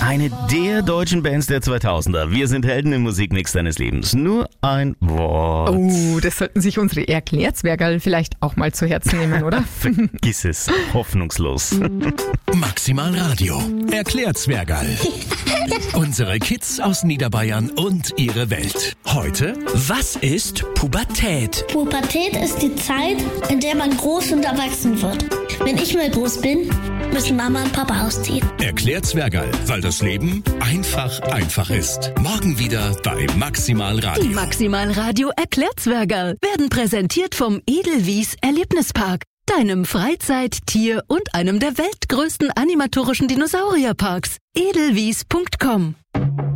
Eine der deutschen Bands der 2000er. Wir sind Helden im Musikmix deines Lebens. Nur ein Wort. Oh, das sollten sich unsere Erklärzwergerl vielleicht auch mal zu Herzen nehmen, oder? Vergiss es. Hoffnungslos. Maximal Radio. Erklärzwergerl. Unsere Kids aus Niederbayern und ihre Welt. Heute, was ist Pubertät? Pubertät ist die Zeit, in der man groß und erwachsen wird. Wenn ich mal groß bin, müssen Mama und Papa ausziehen. Erklärzwergerl, weil das Leben einfach ist. Morgen wieder bei Maximal Radio. Die Maximal Radio Erklärzwergerl werden präsentiert vom Edelwies Erlebnispark, deinem Freizeit-, Tier- und einem der weltgrößten animatorischen Dinosaurierparks. edelwies.com